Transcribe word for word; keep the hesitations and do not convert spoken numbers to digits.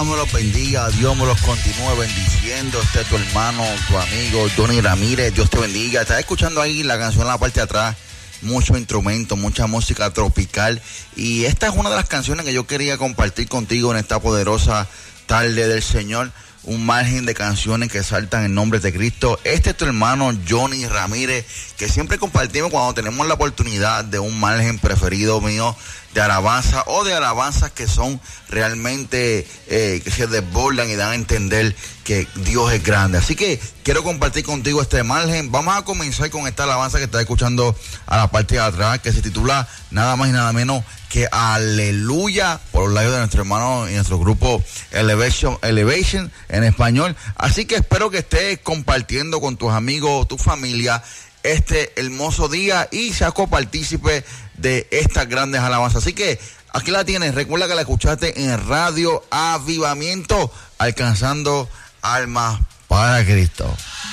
Dios me los bendiga, Dios me los continúe bendiciendo. Este es tu hermano, tu amigo Johnny Ramírez. Dios te bendiga. Estás escuchando ahí la canción en la parte de atrás, mucho instrumento, mucha música tropical, y esta es una de las canciones que yo quería compartir contigo en esta poderosa tarde del Señor. Un margen de canciones que saltan en nombre de Cristo. Este es tu hermano Johnny Ramírez, que siempre compartimos cuando tenemos la oportunidad de un margen preferido mío de alabanza, o de alabanzas que son realmente eh, que se desbordan y dan a entender que Dios es grande. Así que quiero compartir contigo este margen. Vamos a comenzar con esta alabanza que estás escuchando a la parte de atrás, que se titula nada más y nada menos que Aleluya, por los labios de nuestro hermano y nuestro grupo Elevation, Elevation en español. Así que espero que estés compartiendo con tus amigos, tu familia, este hermoso día, y seas copartícipe de estas grandes alabanzas. Así que aquí la tienes. Recuerda que la escuchaste en Radio Avivamiento, alcanzando almas para Cristo.